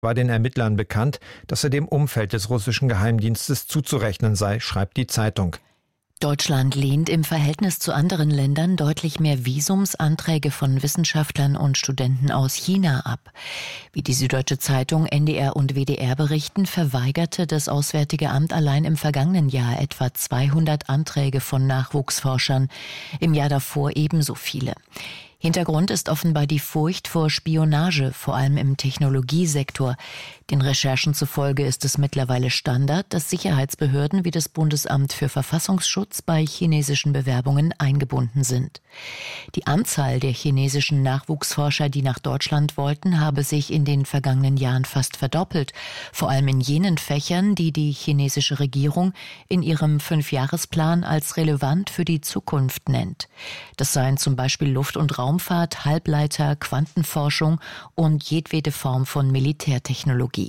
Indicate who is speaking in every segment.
Speaker 1: war den Ermittlern bekannt, dass er dem Umfeld des russischen Geheimdienstes zuzurechnen sei, schreibt die Zeitung.
Speaker 2: Deutschland lehnt im Verhältnis zu anderen Ländern deutlich mehr Visumsanträge von Wissenschaftlern und Studenten aus China ab. Wie die Süddeutsche Zeitung, NDR und WDR berichten, verweigerte das Auswärtige Amt allein im vergangenen Jahr etwa 200 Anträge von Nachwuchsforschern, im Jahr davor ebenso viele. Hintergrund ist offenbar die Furcht vor Spionage, vor allem im Technologiesektor. Den Recherchen zufolge ist es mittlerweile Standard, dass Sicherheitsbehörden wie das Bundesamt für Verfassungsschutz bei chinesischen Bewerbungen eingebunden sind. Die Anzahl der chinesischen Nachwuchsforscher, die nach Deutschland wollten, habe sich in den vergangenen Jahren fast verdoppelt, vor allem in jenen Fächern, die die chinesische Regierung in ihrem 5-Jahresplan als relevant für die Zukunft nennt. Das seien zum Beispiel Luft- und Raumfahrt, Halbleiter, Quantenforschung und jedwede Form von Militärtechnologie.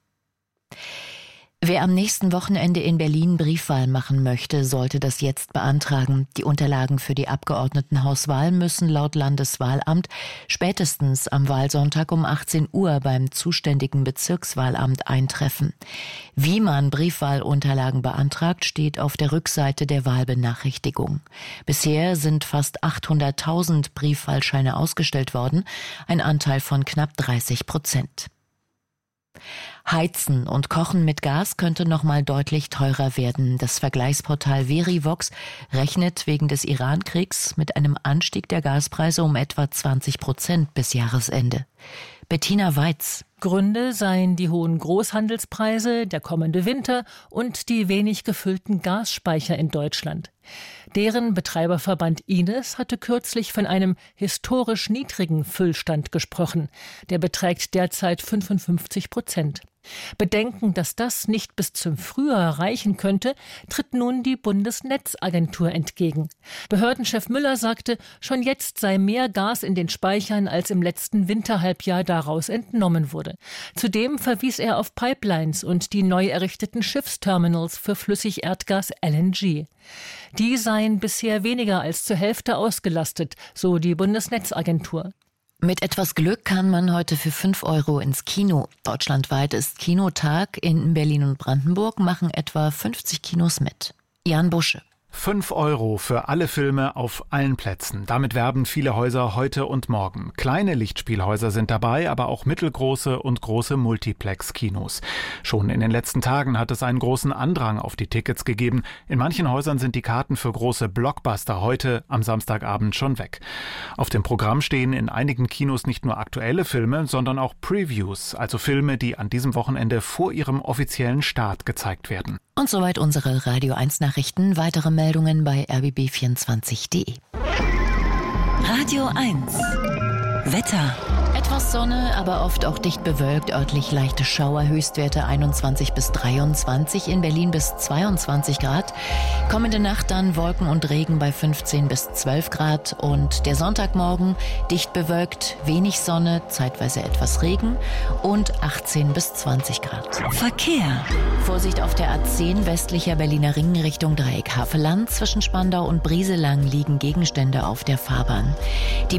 Speaker 2: Wer am nächsten Wochenende in Berlin Briefwahl machen möchte, sollte das jetzt beantragen. Die Unterlagen für die Abgeordnetenhauswahl müssen laut Landeswahlamt spätestens am Wahlsonntag um 18 Uhr beim zuständigen Bezirkswahlamt eintreffen. Wie man Briefwahlunterlagen beantragt, steht auf der Rückseite der Wahlbenachrichtigung. Bisher sind fast 800.000 Briefwahlscheine ausgestellt worden, ein Anteil von knapp 30%. Heizen und Kochen mit Gas könnte noch mal deutlich teurer werden. Das Vergleichsportal Verivox rechnet wegen des Iran-Kriegs mit einem Anstieg der Gaspreise um etwa 20% bis Jahresende. Bettina Weiz.
Speaker 3: Gründe seien die hohen Großhandelspreise, der kommende Winter und die wenig gefüllten Gasspeicher in Deutschland. Deren Betreiberverband Ines hatte kürzlich von einem historisch niedrigen Füllstand gesprochen. Der beträgt derzeit 55%. Bedenken, dass das nicht bis zum Frühjahr reichen könnte, tritt nun die Bundesnetzagentur entgegen. Behördenchef Müller sagte, schon jetzt sei mehr Gas in den Speichern, als im letzten Winterhalbjahr daraus entnommen wurde. Zudem verwies er auf Pipelines und die neu errichteten Schiffsterminals für Flüssigerdgas LNG. Die seien bisher weniger als zur Hälfte ausgelastet, so die Bundesnetzagentur.
Speaker 2: Mit etwas Glück kann man heute für 5 € ins Kino. Deutschlandweit ist Kinotag. In Berlin und Brandenburg machen etwa 50 Kinos mit. Jan Busche.
Speaker 4: 5 € für alle Filme auf allen Plätzen. Damit werben viele Häuser heute und morgen. Kleine Lichtspielhäuser sind dabei, aber auch mittelgroße und große Multiplex-Kinos. Schon in den letzten Tagen hat es einen großen Andrang auf die Tickets gegeben. In manchen Häusern sind die Karten für große Blockbuster heute am Samstagabend schon weg. Auf dem Programm stehen in einigen Kinos nicht nur aktuelle Filme, sondern auch Previews, also Filme, die an diesem Wochenende vor ihrem offiziellen Start gezeigt werden.
Speaker 2: Und soweit unsere Radio 1 Nachrichten. Weitere Meldungen bei rbb24.de.
Speaker 5: Radio 1 Wetter.
Speaker 2: Etwas Sonne, aber oft auch dicht bewölkt, örtlich leichte Schauer, Höchstwerte 21 bis 23, in Berlin bis 22 Grad. Kommende Nacht dann Wolken und Regen bei 15 bis 12 Grad und der Sonntagmorgen dicht bewölkt, wenig Sonne, zeitweise etwas Regen und 18 bis 20 Grad.
Speaker 5: Verkehr.
Speaker 2: Vorsicht auf der A10 westlicher Berliner Ring Richtung Dreieck Havelland. Zwischen Spandau und Brieselang liegen Gegenstände auf der Fahrbahn. Die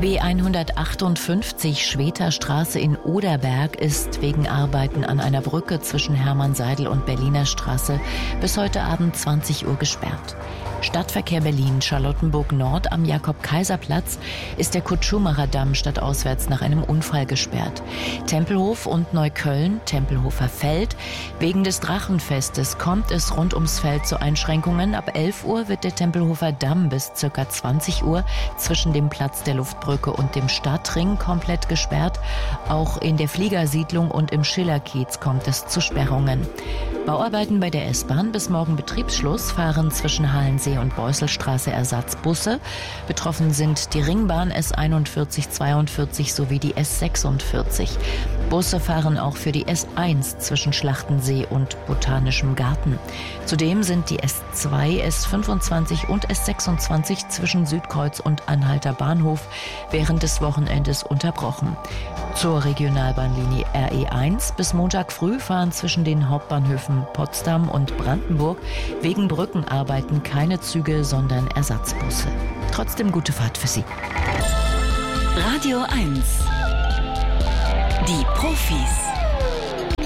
Speaker 2: B158 Schweter Straße in Oderberg ist wegen Arbeiten an einer Brücke zwischen Hermann-Seidel und Berliner Straße bis heute Abend 20 Uhr gesperrt. Stadtverkehr Berlin, Charlottenburg Nord am Jakob-Kaiser-Platz ist der Kurt-Schumacher-Damm stadtauswärts nach einem Unfall gesperrt. Tempelhof und Neukölln, Tempelhofer Feld. Wegen des Drachenfestes kommt es rund ums Feld zu Einschränkungen. Ab 11 Uhr wird der Tempelhofer Damm bis ca. 20 Uhr zwischen dem Platz der Luftbrücke und dem Stadtring komplett gesperrt. Auch in der Fliegersiedlung und im Schillerkiez kommt es zu Sperrungen. Bauarbeiten bei der S-Bahn, bis morgen Betriebsschluss, fahren zwischen Halensee und Beuselstraße Ersatzbusse. Betroffen sind die Ringbahn S41, 42 sowie die S46. Busse fahren auch für die S1 zwischen Schlachtensee und Botanischem Garten. Zudem sind die S2, S25 und S26 zwischen Südkreuz und Anhalter Bahnhof während des Wochenendes unterbrochen. Zur Regionalbahnlinie RE1 bis Montag früh fahren zwischen den Hauptbahnhöfen Potsdam und Brandenburg wegen Brückenarbeiten keine Züge, sondern Ersatzbusse. Trotzdem gute Fahrt für Sie.
Speaker 5: Radio 1 Die Profis.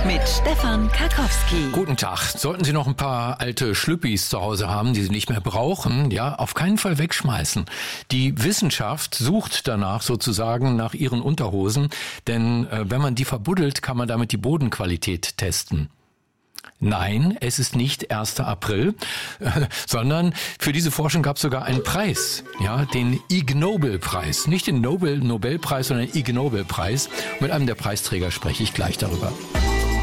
Speaker 5: mit Stefan Karkowski.
Speaker 6: Guten Tag. Sollten Sie noch ein paar alte Schlüppis zu Hause haben, die Sie nicht mehr brauchen, ja, auf keinen Fall wegschmeißen. Die Wissenschaft sucht danach sozusagen nach ihren Unterhosen, denn wenn man die verbuddelt, kann man damit die Bodenqualität testen. Nein, es ist nicht 1. April, sondern für diese Forschung gab es sogar einen Preis, ja, den Ig Nobel-Preis. Nicht den Nobelpreis, sondern den Ig Nobel-Preis. Mit einem der Preisträger spreche ich gleich darüber.